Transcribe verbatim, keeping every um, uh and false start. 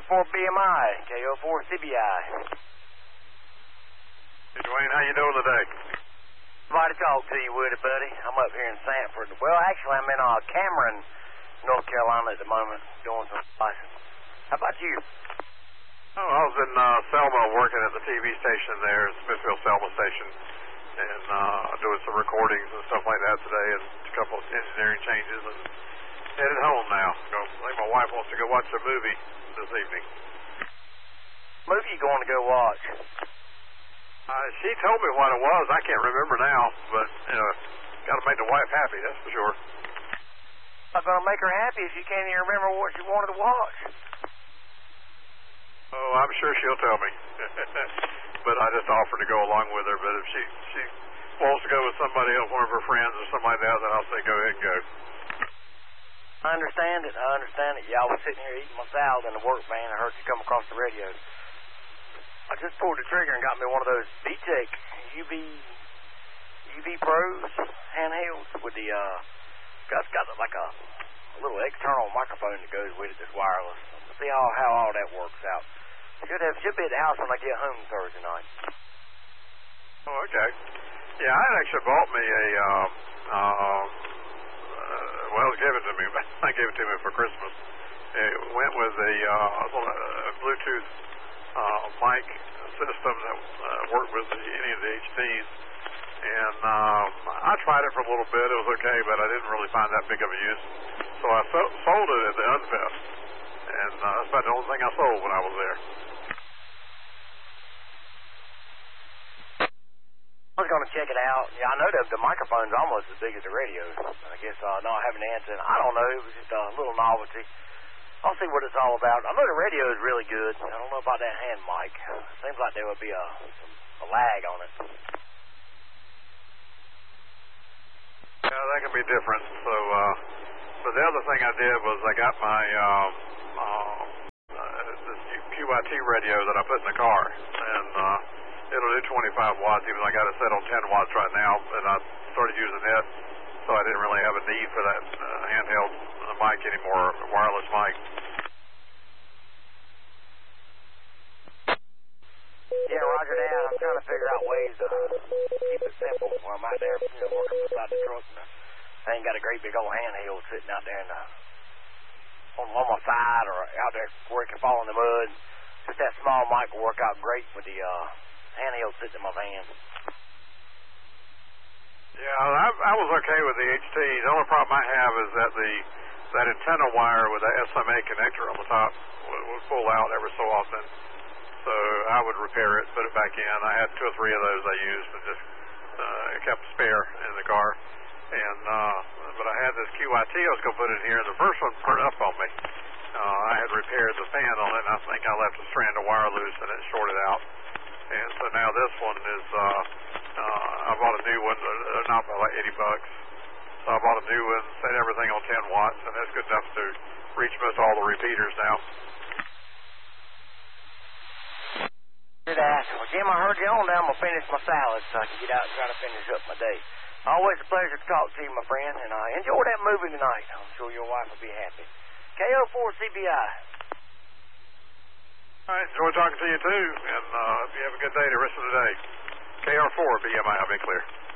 four B M I, K O four C B I. Hey, Dwayne, how you doing today? Somebody to talk to you, Woody, buddy. I'm up here in Sanford. Well, actually, I'm in uh, Cameron, North Carolina at the moment, doing some splicing. How about you? Oh, I was in uh, Selma working at the T V station there, Smithfield Selma Station, and uh, doing some recordings and stuff like that today, and a couple of engineering changes, and headed home now. Go, I think my wife wants to go watch a movie this evening. Movie you going to go watch? Uh, she told me what it was. I can't remember now, but you know, got to make the wife happy, that's for sure. Not going to make her happy if you can't even remember what she wanted to watch. Oh, I'm sure she'll tell me. But I just offered to go along with her. But if she she wants to go with somebody else, one of her friends or something like that, then I'll say go ahead and go. I understand it. I understand it. Yeah, I was sitting here eating my salad in the work van. I heard you come across the radio. I just pulled the trigger and got me one of those B-Tech U V U V Pros handhelds with the uh, got got like a, a little external microphone that goes with it that's wireless. We'll see how how all that works out. Should have should be at the house when I get home Thursday night. Oh, okay. Yeah, I actually bought me a um, uh, uh, well, it gave it to me. I gave it to me for Christmas. It went with a, uh, a Bluetooth uh, mic system that uh, worked with the, any of the H Ds. And um, I tried it for a little bit. It was okay, but I didn't really find that big of a use. So I so- sold it at the Unfest. And uh, that's about the only thing I sold when I was there. I was going to check it out. Yeah, I know that the microphone's almost as big as the radio. I guess uh, not having to answer it. I don't know. It was just a little novelty. I'll see what it's all about. I know the radio is really good. I don't know about that hand mic. Seems like there would be a, a lag on it. Yeah, that can be different. So, uh, but the other thing I did was I got my um, uh, uh, this Q I T radio that I put in the car, and uh, it'll do twenty-five watts. Even though I got it set on ten watts right now, and I started using it, so I didn't really have a need for that uh, handheld mic anymore, wireless mic. Yeah, Roger that. I'm trying to figure out ways to keep it simple while I'm out there, you know, working beside the truck. And I ain't got a great big old handheld sitting out there in the, on, on my side or out there where it can fall in the mud. Just that small mic will work out great with the uh, handheld sitting in my van. Yeah, I, I was okay with the H T. The only problem I have is that the that antenna wire with the S M A connector on the top would, would pull out every so often. So I would repair it, put it back in. I had two or three of those I used and just uh, kept spare in the car. And uh, but I had this Q I T I was going to put in here, and the first one burned up on me. Uh, I had repaired the fan on it, and I think I left a strand of wire loose, and it shorted out. And so now this one is, uh, uh, I bought a new one, uh, not by like eighty bucks. So I bought a new one, set everything on ten watts, and that's good enough to reach most all the repeaters now. Good ass. Well, Jim, I heard you on now. I'm going to finish my salad so I can get out and try to finish up my day. Always a pleasure to talk to you, my friend, and uh, enjoy that movie tonight. I'm sure your wife will be happy. K O four C B I. All right, enjoy talking to you too, and uh, if you have a good day the rest of the day. K R four B M I, I'll be clear.